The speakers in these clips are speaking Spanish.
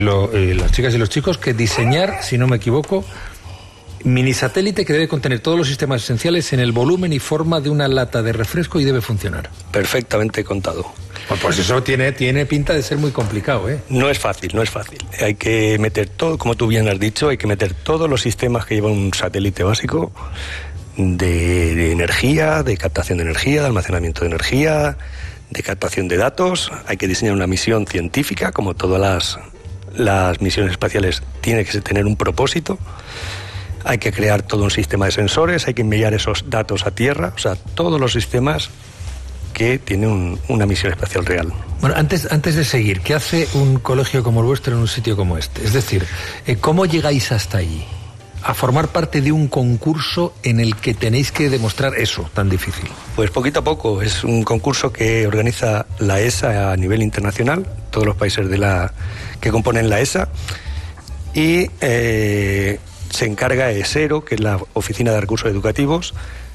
las chicas y los chicos, que diseñar, si no me equivoco, mini satélite que debe contener todos los sistemas esenciales en el volumen y forma de una lata de refresco y debe funcionar. Perfectamente contado. Pues eso tiene pinta de ser muy complicado, ¿eh? No es fácil. Hay que meter todo, como tú bien has dicho, hay que meter todos los sistemas que lleva un satélite básico de energía, de captación de energía, de almacenamiento de energía, de captación de datos. Hay que diseñar una misión científica, como todas las misiones espaciales, tiene que tener un propósito. Hay que crear todo un sistema de sensores, hay que enviar esos datos a Tierra, o sea, todos los sistemas que tienen una misión espacial real. Bueno, antes de seguir, ¿qué hace un colegio como el vuestro en un sitio como este? Es decir, ¿cómo llegáis hasta allí? A formar parte de un concurso en el que tenéis que demostrar eso tan difícil. Pues poquito a poco. Es un concurso que organiza la ESA a nivel internacional, todos los países que componen la ESA, y se encarga ESERO, que es la Oficina de Recursos Educativos,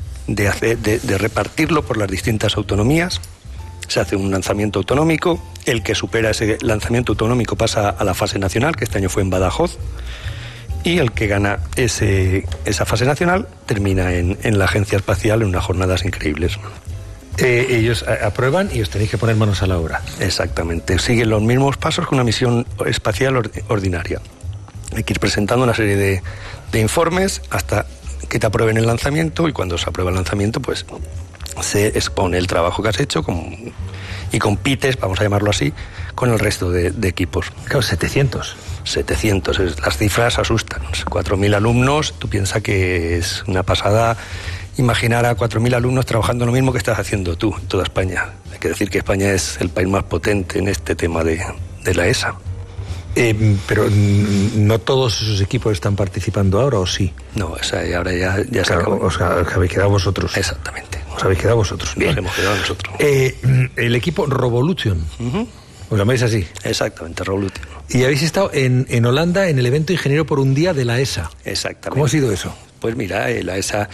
de repartirlo por las distintas autonomías. Se hace un lanzamiento autonómico, el que supera ese lanzamiento autonómico pasa a la fase nacional, que este año fue en Badajoz, y el que gana esa fase nacional termina en la Agencia Espacial en unas jornadas increíbles. Ellos aprueban y os tenéis que poner manos a la obra. Exactamente, siguen los mismos pasos que una misión espacial ordinaria. Hay que ir presentando una serie de informes hasta que te aprueben el lanzamiento, y cuando se aprueba el lanzamiento, pues se expone el trabajo que has hecho y compites, vamos a llamarlo así, con el resto de equipos. Claro, 700. 700, las cifras asustan. 4.000 alumnos, tú piensas que es una pasada imaginar a 4.000 alumnos trabajando lo mismo que estás haciendo tú en toda España. Hay que decir que España es el país más potente en este tema de la ESA. Pero no todos esos equipos están participando ahora, ¿o sí? No, ahora ya se acabó. Os habéis quedado vosotros. Exactamente. Os habéis quedado vosotros. Bien. Nos hemos quedado nosotros. El equipo Revolution. ¿Os llamáis así? Exactamente, Revolution. Y habéis estado en Holanda en el evento Ingeniero por un Día de la ESA. Exactamente. ¿Cómo ha sido eso? Pues mira, la ESA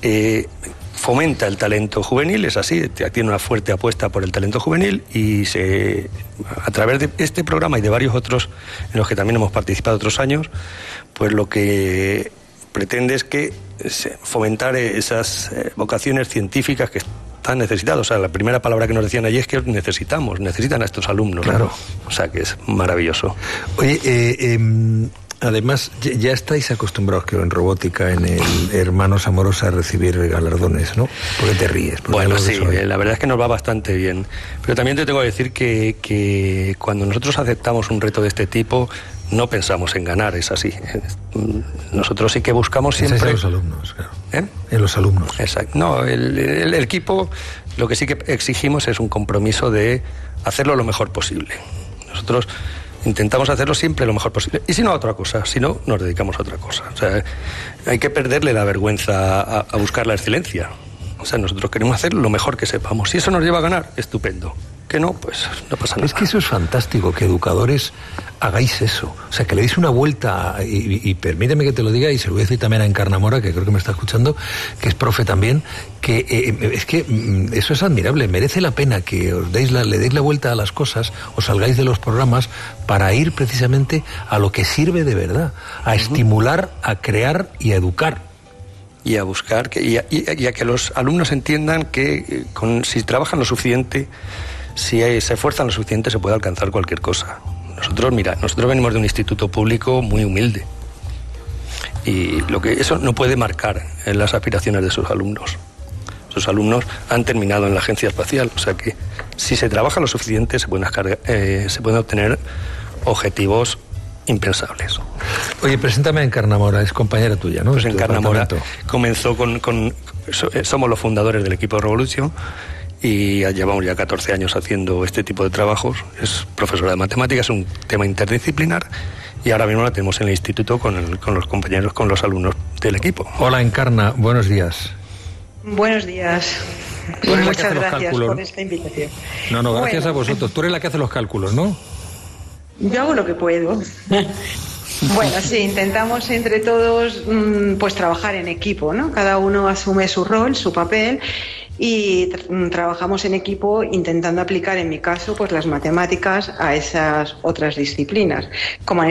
fomenta el talento juvenil, es así, tiene una fuerte apuesta por el talento juvenil, y a través de este programa y de varios otros en los que también hemos participado otros años, pues lo que pretende es que fomentar esas vocaciones científicas que están necesitadas. O sea, la primera palabra que nos decían allí es que necesitan a estos alumnos. Claro. O sea, que es maravilloso. Oye, además, ya estáis acostumbrados, creo, en robótica, en el Hermanos Amorosa, a recibir galardones, ¿no? ¿Por qué te ríes? Bueno, sí, la verdad es que nos va bastante bien. Pero también te tengo que decir que cuando nosotros aceptamos un reto de este tipo, no pensamos en ganar, es así. Nosotros sí que buscamos siempre... En los alumnos, claro. En los alumnos. Exacto. No, el equipo, lo que sí que exigimos es un compromiso de hacerlo lo mejor posible. Nosotros intentamos hacerlo siempre lo mejor posible. Y si no, a otra cosa. Si no, nos dedicamos a otra cosa. O sea, hay que perderle la vergüenza a buscar la excelencia. O sea, nosotros queremos hacer lo mejor que sepamos. Si eso nos lleva a ganar, estupendo. Que no, pues no pasa nada. Es que eso es fantástico, que educadores hagáis eso. O sea, que le deis una vuelta, y permíteme que te lo diga, y se lo voy a decir también a Encarna Mora, que creo que me está escuchando, que es profe también, que es que eso es admirable. Merece la pena que le deis la vuelta a las cosas, os salgáis de los programas para ir precisamente a lo que sirve de verdad, a estimular, a crear y a educar. Y a buscar, y a que los alumnos entiendan que si trabajan lo suficiente, si se esfuerzan lo suficiente, se puede alcanzar cualquier cosa. Nosotros venimos de un instituto público muy humilde, y eso no puede marcar en las aspiraciones de sus alumnos. Sus alumnos han terminado en la Agencia Espacial, o sea que si se trabaja lo suficiente se pueden obtener objetivos impensables. Oye, preséntame a Encarna Mora, es compañera tuya, ¿no? Pues Encarna Mora comenzó somos los fundadores del equipo Revolution, y llevamos ya 14 años haciendo este tipo de trabajos. Es profesora de matemáticas, es un tema interdisciplinar, y ahora mismo la tenemos en el instituto con los compañeros, con los alumnos del equipo. Hola, Encarna, buenos días. Buenos días. Muchas gracias por esta invitación. No, gracias a vosotros. Tú eres la que hace los cálculos, ¿no? Yo hago lo que puedo. Bueno, sí, intentamos entre todos pues trabajar en equipo, ¿no? Cada uno asume su rol, su papel, y trabajamos en equipo intentando aplicar, en mi caso, pues las matemáticas a esas otras disciplinas. Como